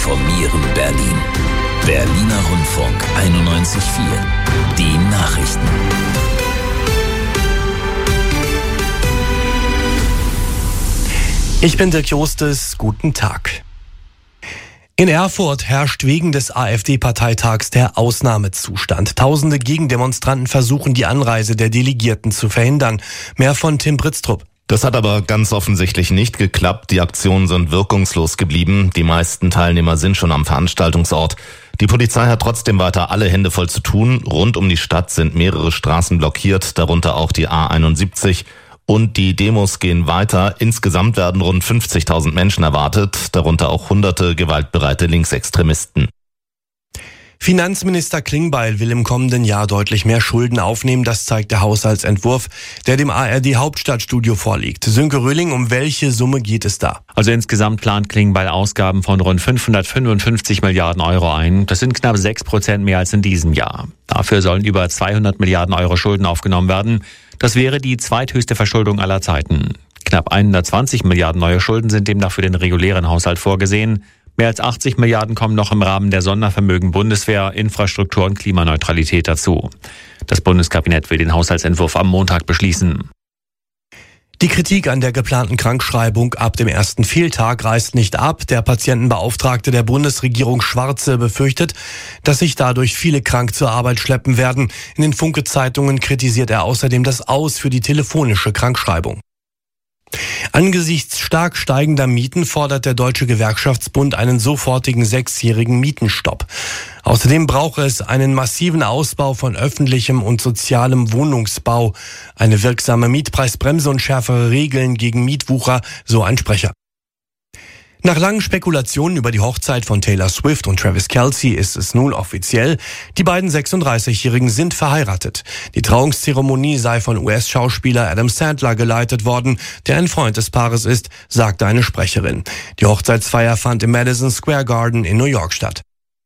informieren Berlin. Berliner Rundfunk 91.4. Die Nachrichten. Ich bin Dirk Jostes. Guten Tag. In Erfurt herrscht wegen des AfD-Parteitags der Ausnahmezustand. Tausende Gegendemonstranten versuchen, die Anreise der Delegierten zu verhindern. Mehr von Tim Britztrup. Das hat aber ganz offensichtlich nicht geklappt. Die Aktionen sind wirkungslos geblieben. Die meisten Teilnehmer sind schon am Veranstaltungsort. Die Polizei hat trotzdem weiter alle Hände voll zu tun. Rund um die Stadt sind mehrere Straßen blockiert, darunter auch die A71. Und die Demos gehen weiter. Insgesamt werden rund 50.000 Menschen erwartet, darunter auch hunderte gewaltbereite Linksextremisten. Finanzminister Klingbeil will im kommenden Jahr deutlich mehr Schulden aufnehmen. Das zeigt der Haushaltsentwurf, der dem ARD Hauptstadtstudio vorliegt. Sönke Röhling, um welche Summe geht es da? Also insgesamt plant Klingbeil Ausgaben von rund 555 Milliarden Euro ein. Das sind knapp 6% mehr als in diesem Jahr. Dafür sollen über 200 Milliarden Euro Schulden aufgenommen werden. Das wäre die zweithöchste Verschuldung aller Zeiten. Knapp 120 Milliarden neue Schulden sind demnach für den regulären Haushalt vorgesehen. Mehr als 80 Milliarden kommen noch im Rahmen der Sondervermögen Bundeswehr, Infrastruktur und Klimaneutralität dazu. Das Bundeskabinett will den Haushaltsentwurf am Montag beschließen. Die Kritik an der geplanten Krankschreibung ab dem ersten Fehltag reißt nicht ab. Der Patientenbeauftragte der Bundesregierung Schwarze befürchtet, dass sich dadurch viele krank zur Arbeit schleppen werden. In den Funke-Zeitungen kritisiert er außerdem das Aus für die telefonische Krankschreibung. Angesichts stark steigender Mieten fordert der Deutsche Gewerkschaftsbund einen sofortigen 6-jährigen Mietenstopp. Außerdem brauche es einen massiven Ausbau von öffentlichem und sozialem Wohnungsbau, eine wirksame Mietpreisbremse und schärfere Regeln gegen Mietwucher, so ein Sprecher. Nach langen Spekulationen über die Hochzeit von Taylor Swift und Travis Kelce ist es nun offiziell. Die beiden 36-Jährigen sind verheiratet. Die Trauungszeremonie sei von US-Schauspieler Adam Sandler geleitet worden, der ein Freund des Paares ist, sagte eine Sprecherin. Die Hochzeitsfeier fand im Madison Square Garden in New York statt.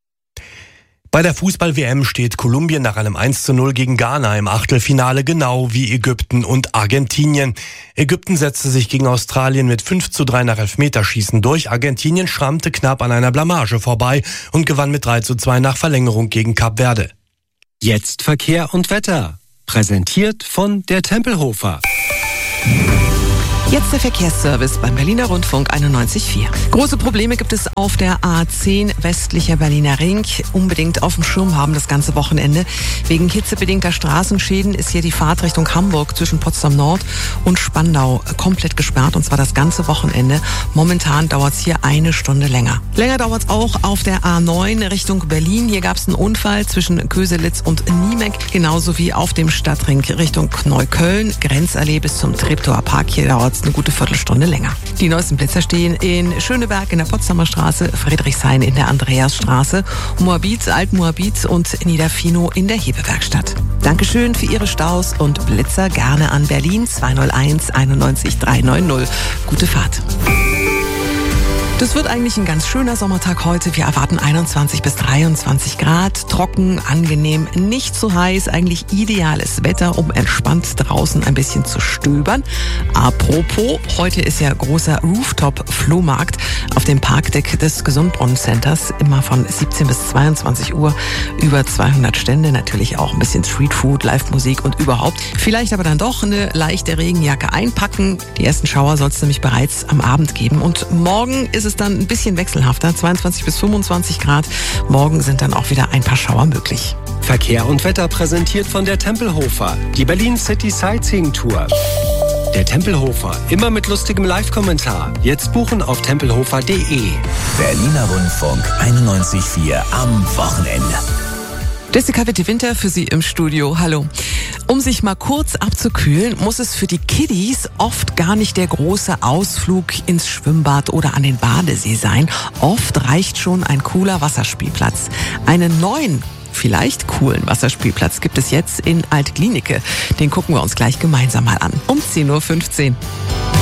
Bei der Fußball-WM steht Kolumbien nach einem 1:0 gegen Ghana im Achtelfinale, genau wie Ägypten und Argentinien. Ägypten setzte sich gegen Australien mit 5:3 nach Elfmeterschießen durch. Argentinien schrammte knapp an einer Blamage vorbei und gewann mit 3:2 nach Verlängerung gegen Kap Verde. Jetzt Verkehr und Wetter. Präsentiert von der Tempelhofer. Jetzt der Verkehrsservice beim Berliner Rundfunk 91.4. Große Probleme gibt es auf der A10 westlicher Berliner Ring. Unbedingt auf dem Schirm haben das ganze Wochenende. Wegen hitzebedingter Straßenschäden ist hier die Fahrt Richtung Hamburg zwischen Potsdam Nord und Spandau komplett gesperrt, und zwar das ganze Wochenende. Momentan dauert es hier 1 Stunde länger. Länger dauert es auch auf der A9 Richtung Berlin. Hier gab es einen Unfall zwischen Köselitz und Niemek, genauso wie auf dem Stadtring Richtung Neukölln. Grenzallee bis zum Treptower Park. Hier dauert eine gute Viertelstunde länger. Die neuesten Blitzer stehen in Schöneberg in der Potsdamer Straße, Friedrichshain in der Andreasstraße, Moabit, Alt-Moabit und Niederfino in der Hebewerkstatt. Dankeschön für Ihre Staus und Blitzer gerne an Berlin 201 91 390. Gute Fahrt. Das wird eigentlich ein ganz schöner Sommertag heute. Wir erwarten 21 bis 23 Grad, trocken, angenehm, nicht zu heiß, eigentlich ideales Wetter, um entspannt draußen ein bisschen zu stöbern. Apropos, heute ist ja großer Rooftop-Flohmarkt auf dem Parkdeck des Gesundbrunnen Centers, immer von 17 bis 22 Uhr, über 200 Stände, natürlich auch ein bisschen Streetfood, Live-Musik und überhaupt. Vielleicht aber dann doch eine leichte Regenjacke einpacken. Die ersten Schauer soll es nämlich bereits am Abend geben, und morgen ist es dann ein bisschen wechselhafter, 22 bis 25 Grad. Morgen sind dann auch wieder ein paar Schauer möglich. Verkehr und Wetter präsentiert von der Tempelhofer. Die Berlin City Sightseeing Tour. Der Tempelhofer, immer mit lustigem Live-Kommentar. Jetzt buchen auf tempelhofer.de. Berliner Rundfunk 91.4 am Wochenende. Jessica Witte-Winter für Sie im Studio. Hallo. Um sich mal kurz abzukühlen, muss es für die Kiddies oft gar nicht der große Ausflug ins Schwimmbad oder an den Badesee sein. Oft reicht schon ein cooler Wasserspielplatz. Einen neuen, vielleicht coolen Wasserspielplatz gibt es jetzt in Alt-Glienicke. Den gucken wir uns gleich gemeinsam mal an. Um 10:15 Uhr.